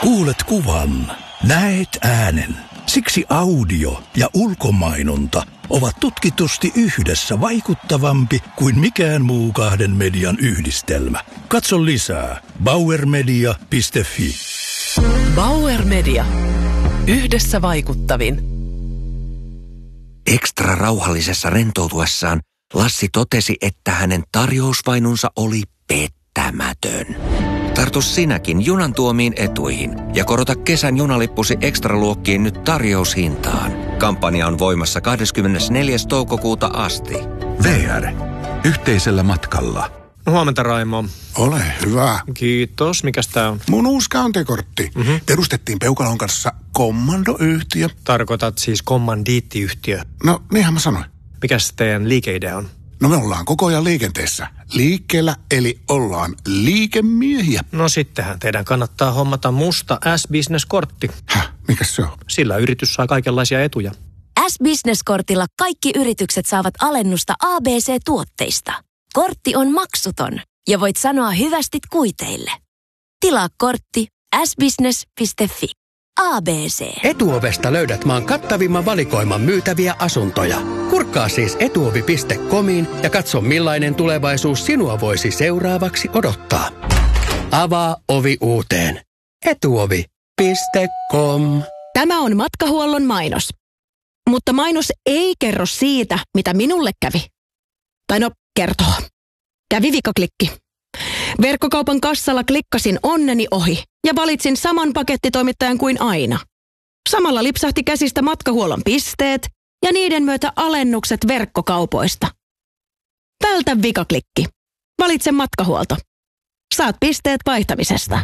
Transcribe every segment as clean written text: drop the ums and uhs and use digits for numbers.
Kuulet kuvan, näet äänen. Siksi audio ja ulkomainonta ovat tutkitusti yhdessä vaikuttavampi kuin mikään muu kahden median yhdistelmä. Katso lisää bauermedia.fi. Bauer Media. Yhdessä vaikuttavin. Ekstra rauhallisessa rentoutuessaan Lassi totesi, että hänen tarjousvainunsa oli pettämätön. Tartu sinäkin junan tuomiin etuihin ja korota kesän junalippusi ekstraluokkiin nyt tarjoushintaan. Kampanja on voimassa 24. toukokuuta asti. VR. Yhteisellä matkalla. Huomenta, Raimo. Ole hyvä. Kiitos. Mikäs tää on? Mun uusi kantekortti. Perustettiin Peukalon kanssa kommandoyhtiö. Tarkoitat siis kommandiittiyhtiö. No, niinhän mä sanoin. Mikäs teidän liikeidea on? No me ollaan koko ajan liikenteessä. Liikkeellä, eli ollaan liikemiehiä. No sittenhän teidän kannattaa hommata musta S-Business-kortti. Häh, mikäs se on? Sillä yritys saa kaikenlaisia etuja. S-Business-kortilla kaikki yritykset saavat alennusta ABC-tuotteista. Kortti on maksuton ja voit sanoa hyvästit kuiteille. Tilaa kortti sbusiness.fi. ABC. Etuovesta löydät maan kattavimman valikoiman myytäviä asuntoja. Kurkkaa siis etuovi.comiin ja katso millainen tulevaisuus sinua voisi seuraavaksi odottaa. Avaa ovi uuteen. Etuovi.com. Tämä on Matkahuollon mainos. Mutta mainos ei kerro siitä, mitä minulle kävi. Tai no, kertoo. Kävi vikaklikki. Verkkokaupan kassalla klikkasin onneni ohi ja valitsin saman pakettitoimittajan kuin aina. Samalla lipsahti käsistä Matkahuollon pisteet ja niiden myötä alennukset verkkokaupoista. Vältä vikaklikki. Valitse Matkahuolto. Saat pisteet vaihtamisesta.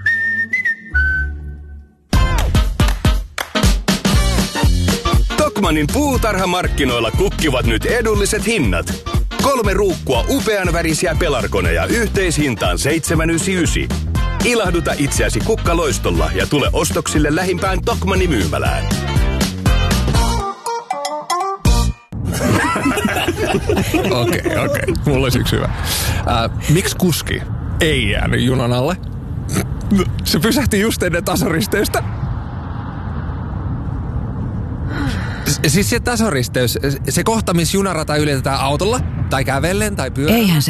Tokmannin puutarhamarkkinoilla kukkivat nyt edulliset hinnat. 3 ruukkua upean värisiä pelargoneja yhteishintaan 7,99. Ilahduta itseäsi kukkaloistolla ja tule ostoksille lähimpään Tokmannin myymälään. Okei. Mulla olisi yksi hyvä. Miksi kuski ei jäänyt junan alle? Se pysähti just ennen tasoristeystä. Siis se tasoristeys, se kohta, missä junarata ylitetään autolla, tai kävellen, tai pyörällä. Eihän se